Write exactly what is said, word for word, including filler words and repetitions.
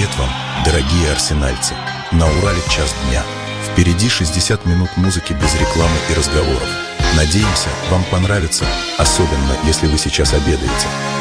Привет вам, дорогие арсенальцы! На Урале час дня. Впереди шестьдесят минут музыки без рекламы и разговоров. Надеемся, вам понравится, особенно если вы сейчас обедаете.